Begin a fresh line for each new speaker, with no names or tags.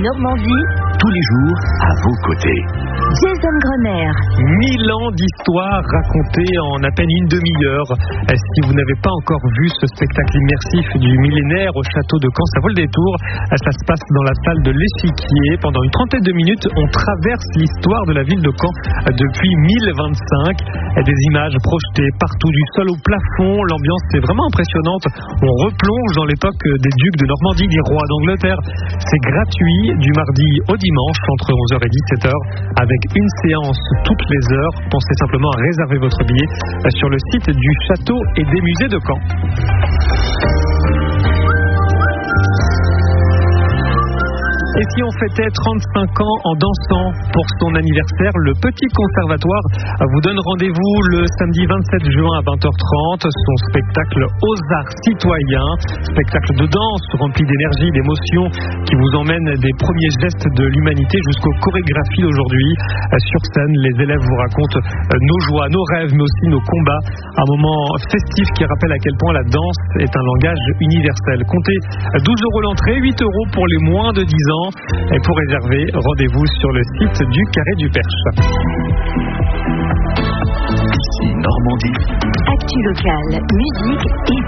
Normandie,
tous les jours à vos côtés.
Jason Grenier.
1000 ans d'histoire racontée en à peine une demi-heure. Si vous n'avez pas encore vu ce spectacle immersif du millénaire au château de Caen, ça vaut le détour. Ça se passe dans la salle de l'Échiquier. Pendant une trentaine de minutes, on traverse l'histoire de la ville de Caen depuis 1025. Des images projetées partout, du sol au plafond. L'ambiance est vraiment impressionnante. On replonge dans l'époque des ducs de Normandie, des rois d'Angleterre. C'est gratuit du mardi au dimanche entre 11h et 17h avec une séance toutes les heures. Pensez simplement à réserver votre billet sur le site du château et des musées de Caen. Et si on fêtait 35 ans en dansant pour son anniversaire, le Petit Conservatoire vous donne rendez-vous le samedi 27 juin à 20h30. Son spectacle Aux Arts Citoyens, spectacle de danse rempli d'énergie, d'émotion, qui vous emmène des premiers gestes de l'humanité jusqu'aux chorégraphies d'aujourd'hui. Sur scène, les élèves vous racontent nos joies, nos rêves, mais aussi nos combats. Un moment festif qui rappelle à quel point la danse est un langage universel. Comptez 12 € l'entrée, 8 € pour les moins de 10 ans. Et pour réserver, rendez-vous sur le site du Carré du Perche.
Ici Normandie.
Actu locale, musique et